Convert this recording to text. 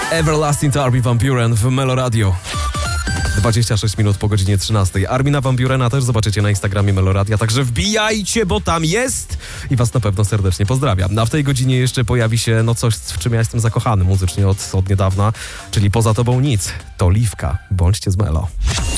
Everlasting to Armin van Buuren w Melo Radio. 26 minut po godzinie 13. Armina van Buurena też zobaczycie na Instagramie Meloradia, także wbijajcie, bo tam jest i was na pewno serdecznie pozdrawiam. A w tej godzinie jeszcze pojawi się coś, w czym ja jestem zakochany muzycznie od niedawna, czyli Poza tobą nic. To Liwka. Bądźcie z Melo.